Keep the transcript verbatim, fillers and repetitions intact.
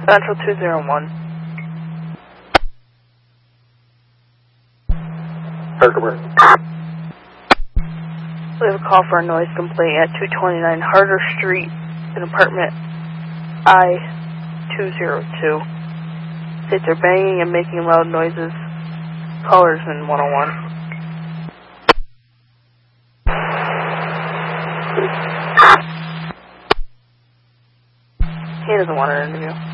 Central two zero one. Herkimer. We have a call for a noise complaint at two twenty-nine Harder Street, in apartment I two zero two. States are banging and making loud noises. Callers in one oh one. He doesn't want an interview.